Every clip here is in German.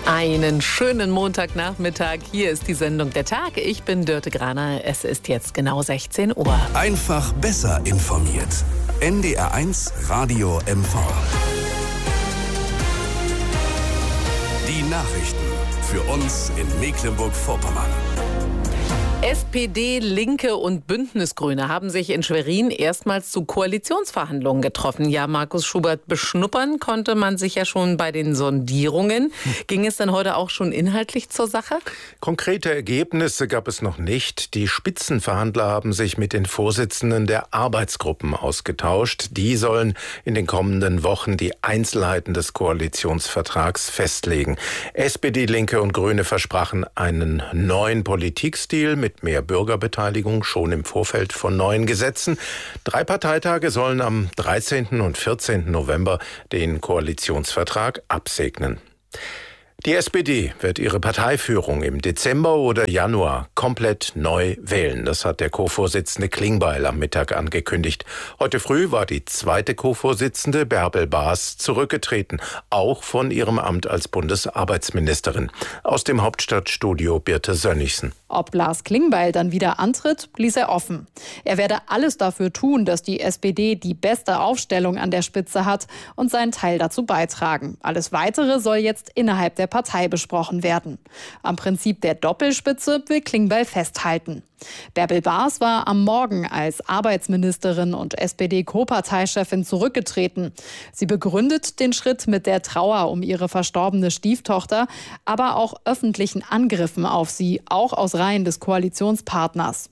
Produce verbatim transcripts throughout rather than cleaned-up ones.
Einen schönen Montagnachmittag. Hier ist die Sendung Der Tag. Ich bin Dörte Graner. Es ist jetzt genau sechzehn Uhr. Einfach besser informiert. N D R eins Radio M V. Die Nachrichten für uns in Mecklenburg-Vorpommern. S P D, Linke und Bündnisgrüne haben sich in Schwerin erstmals zu Koalitionsverhandlungen getroffen. Ja, Markus Schubert, beschnuppern konnte man sich ja schon bei den Sondierungen. Ging es denn heute auch schon inhaltlich zur Sache? Konkrete Ergebnisse gab es noch nicht. Die Spitzenverhandler haben sich mit den Vorsitzenden der Arbeitsgruppen ausgetauscht. Die sollen in den kommenden Wochen die Einzelheiten des Koalitionsvertrags festlegen. S P D, Linke und Grüne versprachen einen neuen Politikstil mit mit mehr Bürgerbeteiligung schon im Vorfeld von neuen Gesetzen. Drei Parteitage sollen am dreizehnten und vierzehnten November den Koalitionsvertrag absegnen. Die S P D wird ihre Parteiführung im Dezember oder Januar komplett neu wählen. Das hat der Co-Vorsitzende Klingbeil am Mittag angekündigt. Heute früh war die zweite Co-Vorsitzende Bärbel Baas zurückgetreten, auch von ihrem Amt als Bundesarbeitsministerin. Aus dem Hauptstadtstudio Birte Sönnigsen. Ob Lars Klingbeil dann wieder antritt, ließ er offen. Er werde alles dafür tun, dass die S P D die beste Aufstellung an der Spitze hat und seinen Teil dazu beitragen. Alles Weitere soll jetzt innerhalb der Partei besprochen werden. Am Prinzip der Doppelspitze will Klingbeil festhalten. Bärbel Baas war am Morgen als Arbeitsministerin und S P D-Co-Parteichefin zurückgetreten. Sie begründet den Schritt mit der Trauer um ihre verstorbene Stieftochter, aber auch öffentlichen Angriffen auf sie, auch aus Reihen des Koalitionspartners.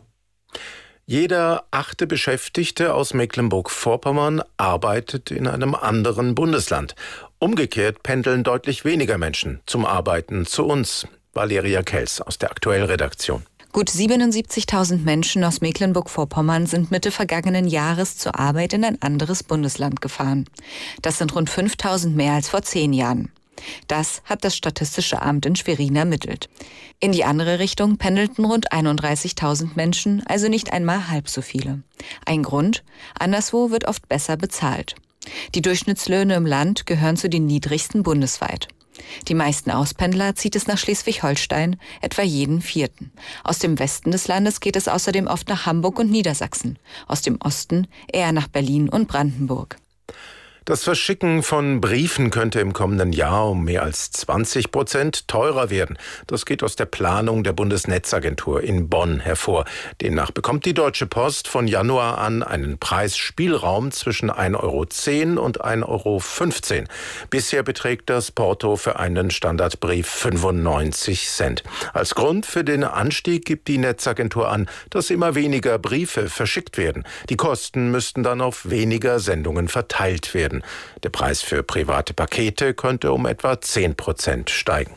Jeder achte Beschäftigte aus Mecklenburg-Vorpommern arbeitet in einem anderen Bundesland. Umgekehrt pendeln deutlich weniger Menschen zum Arbeiten zu uns. Valeria Kels aus der Aktuell-Redaktion. Gut siebenundsiebzigtausend Menschen aus Mecklenburg-Vorpommern sind Mitte vergangenen Jahres zur Arbeit in ein anderes Bundesland gefahren. Das sind rund fünftausend mehr als vor zehn Jahren. Das hat das Statistische Amt in Schwerin ermittelt. In die andere Richtung pendelten rund einunddreißigtausend Menschen, also nicht einmal halb so viele. Ein Grund: anderswo wird oft besser bezahlt. Die Durchschnittslöhne im Land gehören zu den niedrigsten bundesweit. Die meisten Auspendler zieht es nach Schleswig-Holstein, etwa jeden vierten. Aus dem Westen des Landes geht es außerdem oft nach Hamburg und Niedersachsen. Aus dem Osten eher nach Berlin und Brandenburg. Das Verschicken von Briefen könnte im kommenden Jahr um mehr als zwanzig Prozent teurer werden. Das geht aus der Planung der Bundesnetzagentur in Bonn hervor. Demnach bekommt die Deutsche Post von Januar an einen Preisspielraum zwischen ein Euro zehn und ein Euro fünfzehn. Bisher beträgt das Porto für einen Standardbrief fünfundneunzig Cent. Als Grund für den Anstieg gibt die Netzagentur an, dass immer weniger Briefe verschickt werden. Die Kosten müssten dann auf weniger Sendungen verteilt werden. Der Preis für private Pakete könnte um etwa zehn Prozent steigen.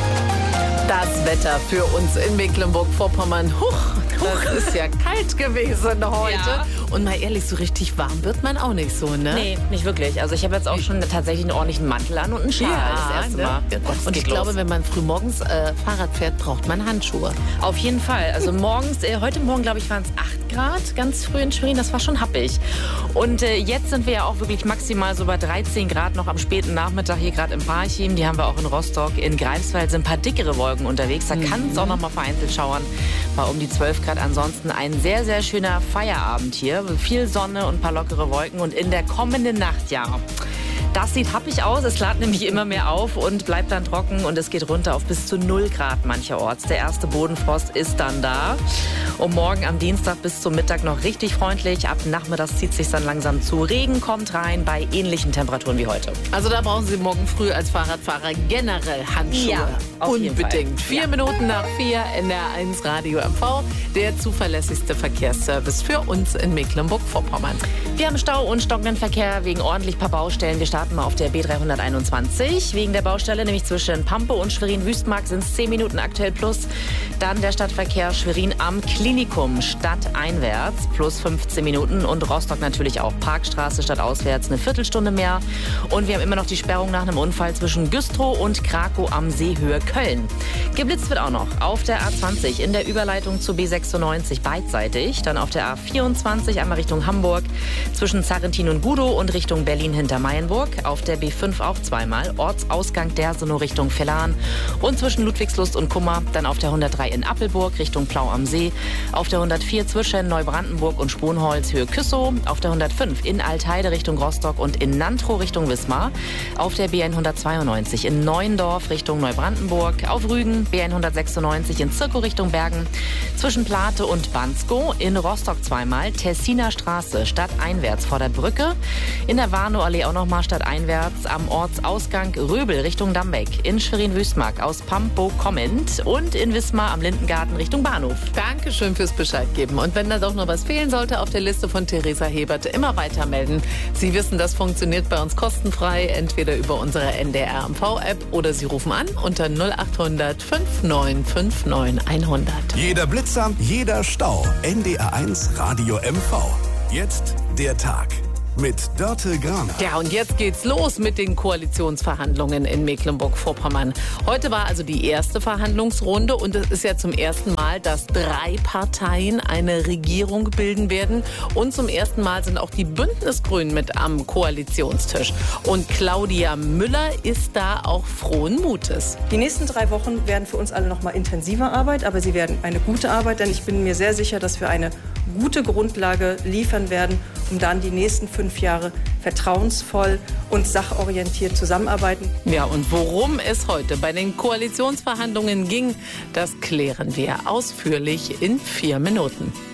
Das Wetter für uns in Mecklenburg-Vorpommern. Huch, das ist ja kalt gewesen heute. Ja. Und mal ehrlich, so richtig warm wird man auch nicht so, ne? Nee, nicht wirklich. Also ich habe jetzt auch schon tatsächlich einen ordentlichen Mantel an und einen Schal ja, das erste ne? Mal. Das und ich los. glaube, wenn man früh morgens äh, Fahrrad fährt, braucht man Handschuhe. Auf jeden Fall. Also morgens, äh, heute Morgen, glaube ich, waren es acht Grad, ganz früh in Schwerin. Das war schon happig. Und äh, jetzt sind wir ja auch wirklich maximal so bei dreizehn Grad noch am späten Nachmittag hier gerade im Parchim. Die haben wir auch in Rostock. In Greifswald sind ein paar dickere Wolken unterwegs. Da kann es mhm. auch noch mal vereinzelt schauern. Bei um die zwölf Grad. Ansonsten ein sehr, sehr schöner Feierabend hier. Viel Sonne und ein paar lockere Wolken. Und in der kommenden Nacht, ja, das sieht happig aus. Es klart nämlich immer mehr auf und bleibt dann trocken. Und es geht runter auf bis zu null Grad mancherorts. Der erste Bodenfrost ist dann da. Und morgen am Dienstag bis zum Mittag noch richtig freundlich. Ab nachmittags zieht es sich dann langsam zu. Regen kommt rein bei ähnlichen Temperaturen wie heute. Also da brauchen Sie morgen früh als Fahrradfahrer generell Handschuhe. Ja, auf jeden unbedingt. Fall. Vier ja. Minuten nach vier, N D R eins Radio M V. Der zuverlässigste Verkehrsservice für uns in Mecklenburg-Vorpommern. Wir haben Stau und stockenden Verkehr wegen ordentlich paar Baustellen. Wir starten mal auf der B dreihunderteinundzwanzig. Wegen der Baustelle, nämlich zwischen Pampe und Schwerin-Wüstmark, sind es zehn Minuten aktuell plus. Dann der Stadtverkehr Schwerin am Klinikum stadteinwärts plus fünfzehn Minuten. Und Rostock natürlich auch Parkstraße stadtauswärts eine Viertelstunde mehr. Und wir haben immer noch die Sperrung nach einem Unfall zwischen Güstrow und Krakow am See Höhe Köln. Geblitzt wird auch noch auf der A zwanzig in der Überleitung zur B sechsundneunzig beidseitig. Dann auf der A vierundzwanzig einmal Richtung Hamburg zwischen Zarrentin und Gudow und Richtung Berlin-Hintermeyenburg. auf der B fünf auch zweimal, Ortsausgang Dersonow Richtung Vellan und zwischen Ludwigslust und Kummer, dann auf der hundertdrei in Appelburg Richtung Plau am See, auf der hundertvier zwischen Neubrandenburg und Sponholz Höhe Küssow, auf der hundertfünf in Altheide Richtung Rostock und in Nantrow Richtung Wismar, auf der B hundertzweiundneunzig in Neuendorf Richtung Neubrandenburg, auf Rügen B hundertsechsundneunzig in Zirkow Richtung Bergen, zwischen Plate und Bansko, in Rostock zweimal, Tessiner Straße stadteinwärts vor der Brücke, in der Warnow-Allee auch nochmal stadteinwärts am Ortsausgang Röbel Richtung Dambeck, in Schwerin-Wüstmark aus Pampo kommend und in Wismar am Lindengarten Richtung Bahnhof. Dankeschön fürs Bescheid geben. Und wenn da doch noch was fehlen sollte auf der Liste von Theresa Hebert, immer weiter melden. Sie wissen, das funktioniert bei uns kostenfrei, entweder über unsere N D R M V-App oder Sie rufen an unter null acht hundert fünf neun fünf neun hundert. Jeder Blitzer, jeder Stau. N D R eins Radio M V. Jetzt der Tag mit Dörte Graner. Ja, und jetzt geht's los mit den Koalitionsverhandlungen in Mecklenburg-Vorpommern. Heute war also die erste Verhandlungsrunde und es ist ja zum ersten Mal, dass drei Parteien eine Regierung bilden werden. Und zum ersten Mal sind auch die Bündnisgrünen mit am Koalitionstisch. Und Claudia Müller ist da auch frohen Mutes. Die nächsten drei Wochen werden für uns alle noch mal intensiver Arbeit, aber sie werden eine gute Arbeit, denn ich bin mir sehr sicher, dass wir eine gute Grundlage liefern werden, um dann die nächsten fünf Jahre vertrauensvoll und sachorientiert zusammenarbeiten. Ja, und worum es heute bei den Koalitionsverhandlungen ging, das klären wir ausführlich in vier Minuten.